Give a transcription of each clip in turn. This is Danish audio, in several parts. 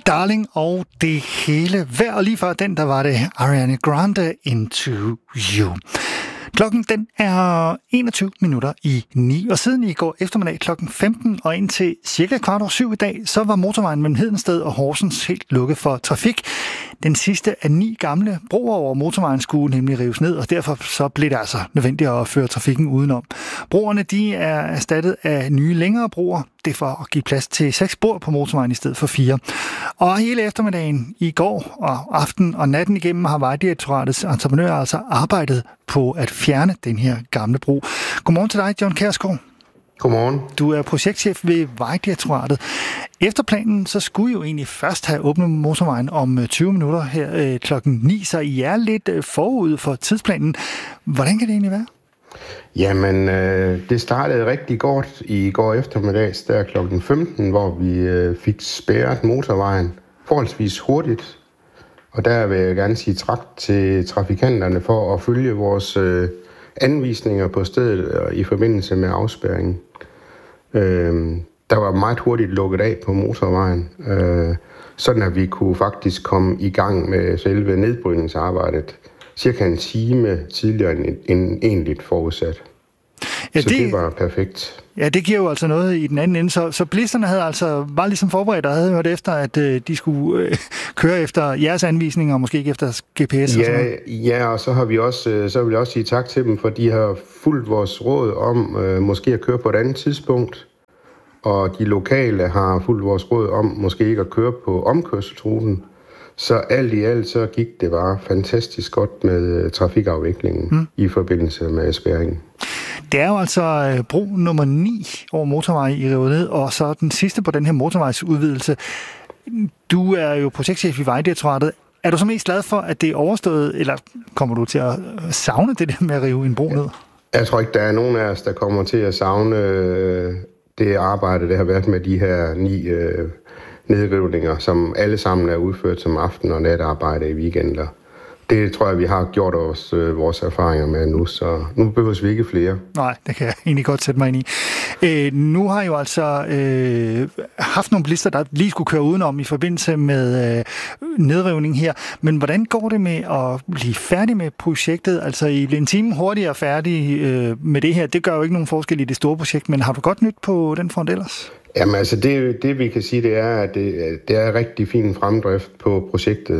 Darling og det hele værd, og lige før den, der var det Ariana Grande, Into You. Klokken den er 21:09, og siden i går eftermiddag klokken 15 og indtil cirka 6:15 i dag, så var motorvejen mellem Hedensted og Horsens helt lukket for trafik. Den sidste af 9 gamle broer over motorvejen skulle nemlig rives ned, og derfor så blev det altså nødvendigt at føre trafikken udenom. Broerne de er erstattet af nye længere broer, det er for at give plads til 6 spor på motorvejen i stedet for 4. Og hele eftermiddagen i går og aften og natten igennem har Vejdirektoratets entreprenører altså arbejdet på at fjerne den her gamle bro. Godmorgen til dig, John Kjærsgaard. Godmorgen. Du er projektchef ved Vejdirektoratet. Efter planen, så skulle I jo egentlig først have åbnet motorvejen om 20 minutter her klokken 9, så I er lidt forud for tidsplanen. Hvordan kan det egentlig være? Jamen, det startede rigtig godt i går eftermiddags, der klokken 15, hvor vi fik spærret motorvejen forholdsvis hurtigt. Og der vil jeg gerne sige tak til trafikanterne for at følge vores anvisninger på stedet i forbindelse med afspærringen. Der var meget hurtigt lukket af på motorvejen, sådan at vi kunne faktisk komme i gang med selve nedbrydningsarbejdet cirka en time tidligere end egentlig forudsat. Ja, så det var perfekt. Ja, det giver jo altså noget i den anden ende. Så bilisterne havde altså bare ligesom forberedt og havde hørt efter, at de skulle køre efter jeres anvisninger, og måske ikke efter GPS og sådan noget. Ja, og så har vi også, så vil jeg også sige tak til dem, for de har fulgt vores råd om måske at køre på et andet tidspunkt. Og de lokale har fulgt vores råd om måske ikke at køre på omkørselsruten. Så alt i alt, så gik det bare fantastisk godt med trafikafviklingen i forbindelse med spærringen. Det er jo altså bro nummer 9 over motorvej i revet ned, og så den sidste på den her motorvejsudvidelse. Du er jo projektchef i Vejdirektoratet. Er du så mest glad for, at det er overstået, eller kommer du til at savne det der med at rive en bro ned? Jeg tror ikke, der er nogen af os, der kommer til at savne det arbejde, der har været med de her 9 nedrivninger, som alle sammen er udført som aften- og natarbejde i weekender. Det tror jeg, vi har gjort os vores erfaringer med nu, så nu behøver vi ikke flere. Nej, det kan jeg egentlig godt sætte mig ind i. Nu har I jo altså haft nogle bilister, der lige skulle køre udenom i forbindelse med nedrivning her. Men hvordan går det med at blive færdig med projektet? Altså, I bliver en time hurtigere færdig med det her. Det gør jo ikke nogen forskel i det store projekt, men har du godt nyt på den front ellers? Jamen altså, det vi kan sige, det er, at det er rigtig fin fremdrift på projektet.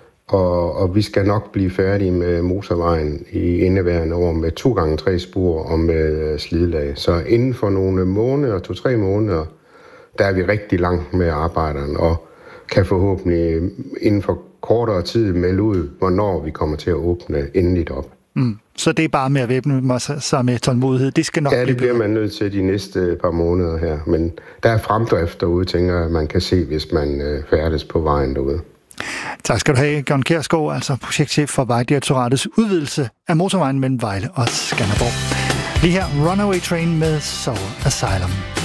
Og vi skal nok blive færdige med motorvejen i indeværende år med 2x3 spor og med slidlag. Så inden for nogle måneder, 2-3 måneder, der er vi rigtig langt med arbejderen og kan forhåbentlig inden for kortere tid melde ud, hvornår vi kommer til at åbne endeligt op. Så det er bare med at væbne sig med tålmodighed. Det skal nok det bliver man nødt til de næste par måneder her. Men der er fremdrift derude, tænker jeg, man kan se, hvis man færdes på vejen derude. Tak skal du have, John Kjærsgaard, altså projektchef for Vejdirektoratets udvidelse af motorvejen mellem Vejle og Skanderborg. Lige her, Runaway Train med Soul Asylum.